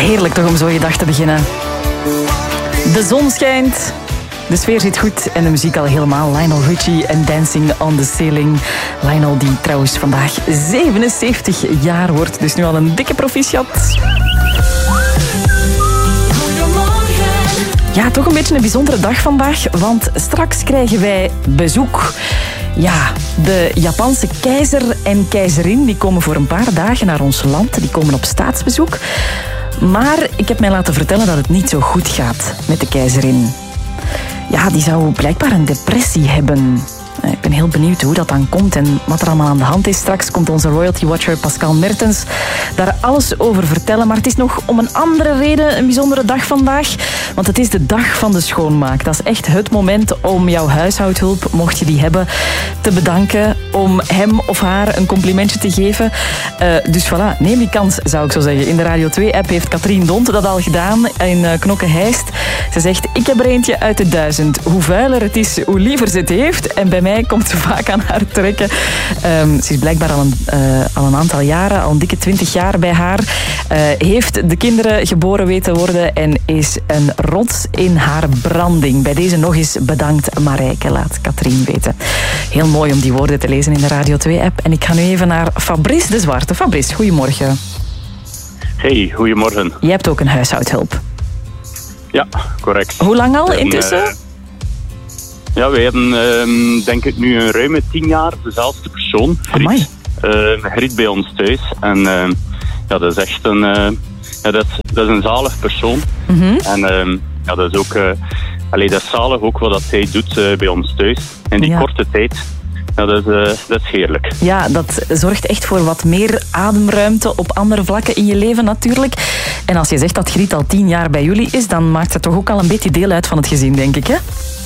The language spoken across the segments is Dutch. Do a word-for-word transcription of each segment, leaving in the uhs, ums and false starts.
Heerlijk toch om zo je dag te beginnen. De zon schijnt, de sfeer zit goed en de muziek al helemaal. Lionel Richie en Dancing on the Ceiling. Lionel die trouwens vandaag zevenenzeventig jaar wordt, dus nu al een dikke proficiat. Ja, toch een beetje een bijzondere dag vandaag, want straks krijgen wij bezoek. Ja, de Japanse keizer en keizerin die komen voor een paar dagen naar ons land. Die komen op staatsbezoek. Maar ik heb mij laten vertellen dat het niet zo goed gaat met de keizerin. Ja, die zou blijkbaar een depressie hebben. Ik ben heel benieuwd hoe dat dan komt en wat er allemaal aan de hand is. Straks komt onze royalty watcher Pascal Mertens daar alles over vertellen. Maar het is nog om een andere reden een bijzondere dag vandaag. Want het is de dag van de schoonmaak. Dat is echt het moment om jouw huishoudhulp, mocht je die hebben, te bedanken. Om hem of haar een complimentje te geven. Uh, dus voilà, neem die kans, zou ik zo zeggen. In de Radio twee-app heeft Katrien Dont dat al gedaan in uh, Knokke-Heist. Ze zegt, ik heb er eentje uit de duizend. Hoe vuiler het is, hoe liever ze het heeft. En bij mij komt ze vaak aan haar trekken. Um, ze is blijkbaar al een, uh, al een aantal jaren, al een dikke twintig jaar bij haar. Uh, heeft de kinderen geboren weten worden en is een rots in haar branding. Bij deze nog eens bedankt Marijke, laat Katrien weten. Heel mooi om die woorden te lezen in de Radio twee-app. En ik ga nu even naar Fabrice de Zwarte. Fabrice, goedemorgen. Hey, goedemorgen. Je hebt ook een huishoudhulp. Ja, correct. Hoe lang al intussen? Uh, Ja, wij hebben uh, denk ik nu een ruime tien jaar dezelfde persoon, Griet. Uh, Griet bij ons thuis. En uh, ja, dat is echt een, uh, ja, dat is, dat is een zalig persoon. Mm-hmm. En uh, ja, dat is ook, uh, allee, dat is zalig ook wat dat zij doet uh, bij ons thuis. In die ja. korte tijd. Ja, dat is, uh, dat is heerlijk. Ja, dat zorgt echt voor wat meer ademruimte op andere vlakken in je leven natuurlijk. En als je zegt dat Griet al tien jaar bij jullie is, dan maakt ze toch ook al een beetje deel uit van het gezin, denk ik, hè?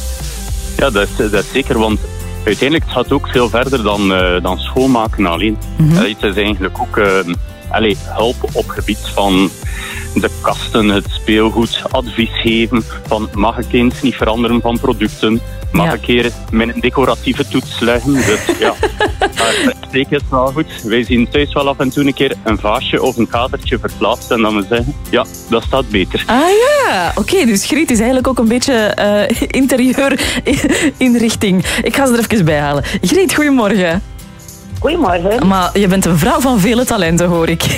Ja, dat is, dat is zeker, want uiteindelijk gaat het ook veel verder dan, uh, dan schoonmaken alleen. Mm-hmm. Uh, het is eigenlijk ook uh, allez, hulp op gebied van de kasten, het speelgoed, advies geven van mag ik eens niet veranderen van producten, mag ja. ik keer met een decoratieve toets leggen. Dus ja, maar zeker is wel goed. Wij zien thuis wel af en toe een keer een vaasje of een kadertje verplaatst en dan we zeggen, ja, dat staat beter. Ah ja, oké, okay, dus Griet is eigenlijk ook een beetje uh, interieur inrichting. Ik ga ze er even bij halen. Griet, goedemorgen. Goedemorgen. Maar je bent een vrouw van vele talenten, hoor ik.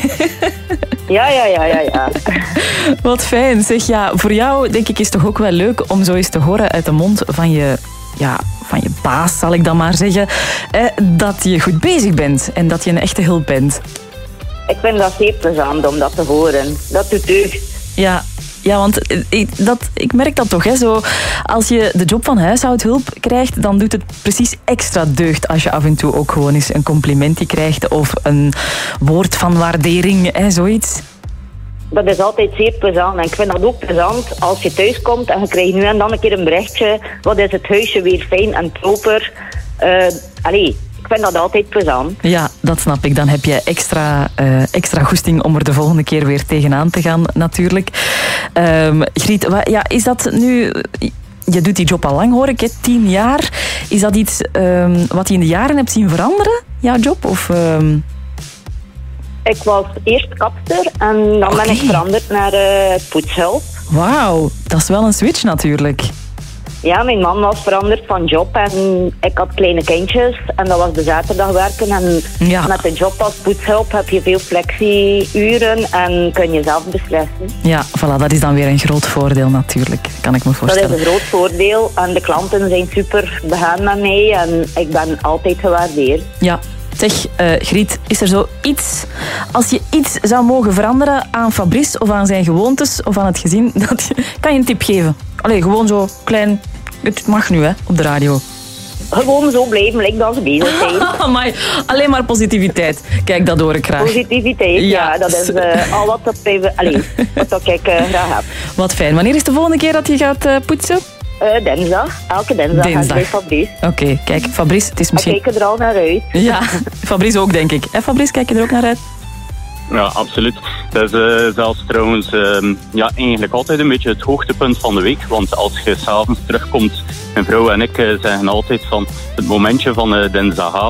Ja, ja, ja, ja, ja. Wat fijn. Zeg, ja, voor jou denk ik is het toch ook wel leuk om zo eens te horen uit de mond van je, ja, van je baas, zal ik dan maar zeggen, eh, dat je goed bezig bent en dat je een echte hulp bent. Ik vind dat zeer plezant om dat te horen. Dat doet deugd. Ja. Ja, want ik, dat, ik merk dat toch. Hè, zo, als je de job van huishoudhulp krijgt, dan doet het precies extra deugd als je af en toe ook gewoon eens een complimentje krijgt of een woord van waardering, hè, zoiets. Dat is altijd zeer plezant. En ik vind dat ook plezant als je thuis komt en je krijgt nu en dan een keer een berichtje. Wat is het huisje weer fijn en proper. Uh, allee, ik vind dat altijd plezant. Ja, dat snap ik. Dan heb je extra, uh, extra goesting om er de volgende keer weer tegenaan te gaan, natuurlijk. Um, Griet, wat, ja, is dat nu... Je doet die job al lang, hoor ik, hè? Tien jaar. Is dat iets um, wat je in de jaren hebt zien veranderen, jouw job? Of... Um... Ik was eerst kapster en dan okay. ben ik veranderd naar uh, poetshulp. Wauw, dat is wel een switch natuurlijk. Ja, mijn man was veranderd van job en ik had kleine kindjes en dat was de zaterdag werken. En ja. met de job als poetshulp heb je veel flexie-uren en kun je zelf beslissen. Ja, voilà, dat is dan weer een groot voordeel natuurlijk, kan ik me voorstellen. Dat is een groot voordeel en de klanten zijn super begaan met mij en ik ben altijd gewaardeerd. Ja. Zeg, uh, Griet, is er zo iets... Als je iets zou mogen veranderen aan Fabrice of aan zijn gewoontes of aan het gezin, dat je, kan je een tip geven? Allee, gewoon zo klein... Het mag nu, hè, op de radio. Gewoon zo blijven, lijkt dat ze bezig zijn. Amai, alleen maar positiviteit. Kijk, dat hoor ik graag. Positiviteit, ja. ja dat is uh, al wat, dat, allee, wat ik uh, graag heb. Wat fijn. Wanneer is de volgende keer dat je gaat uh, poetsen? Uh, dinsdag. Elke dinsdag, dinsdag. ga ik bij Fabrice. Oké, okay, kijk, Fabrice, het is misschien... Ik kijk er al naar uit. Ja, Fabrice ook, denk ik. En Fabrice, kijk je er ook naar uit? Ja, absoluut. Dat is uh, zelfs trouwens uh, ja, eigenlijk altijd een beetje het hoogtepunt van de week. Want als je s'avonds terugkomt, mijn vrouw en ik uh, zeggen altijd van het momentje van uh, dinsdagavond.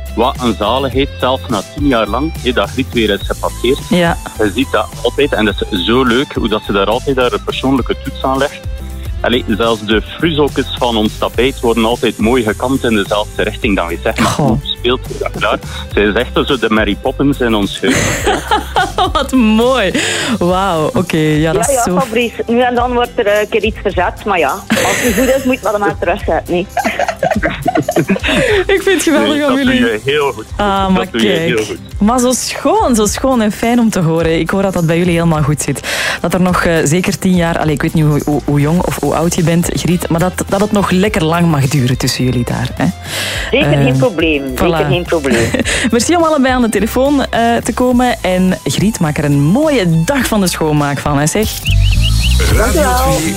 wat een zaligheid, zelfs na tien jaar lang, he, dat Griet weer is gepasseerd. Ja. Je ziet dat altijd, en dat is zo leuk, hoe dat ze daar altijd daar een persoonlijke toets aan legt. Allee, zelfs de fruzokjes van ons tapijt worden altijd mooi gekant in dezelfde richting dan we zeggen. Maar hoe speelt ze dat klaar? Zij is echt zo de Mary Poppins in ons huis. Wat mooi. Wauw, oké. Okay, ja, dat ja, is ja, zo... Fabrice, nu en dan wordt er een keer iets verzet, maar ja, als het goed is, moet je dat maar terugzetten. Nee. Ik vind het geweldig nee, aan jullie. Dat doe je heel goed. Ah, dat maar doe je kijk. heel goed. Maar zo schoon, zo schoon en fijn om te horen. Ik hoor dat dat bij jullie helemaal goed zit. Dat er nog uh, zeker tien jaar... Allez, ik weet niet hoe, hoe, hoe jong of hoe oud je bent, Griet, maar dat, dat het nog lekker lang mag duren tussen jullie daar. Hè? Zeker uh, geen probleem. Voilà. Zeker geen probleem. Merci om allebei aan de telefoon uh, te komen. En Griet, maak er een mooie dag van de schoonmaak van, hè, zeg. Radio twee